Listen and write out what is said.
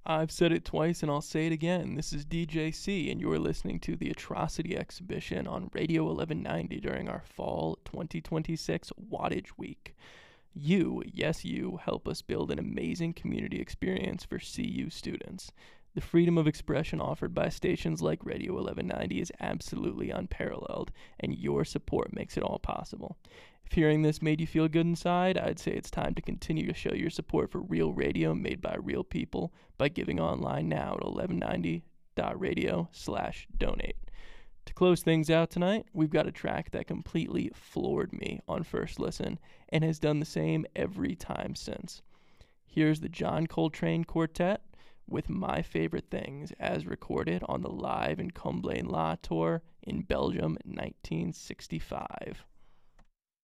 I've said it twice and I'll say it again. This is DJC, and you're listening to the Atrocity Exhibition on Radio 1190 during our Fall 2026 Wattage Week. You, yes, you, help us build an amazing community experience for CU students. The freedom of expression offered by stations like Radio 1190 is absolutely unparalleled, and your support makes it all possible. If hearing this made you feel good inside, I'd say it's time to continue to show your support for real radio made by real people by giving online now at 1190.radio/donate. To close things out tonight, we've got a track that completely floored me on first listen and has done the same every time since. Here's the John Coltrane Quartet with My Favorite Things as recorded on the Live in Comblain La tour in Belgium 1965.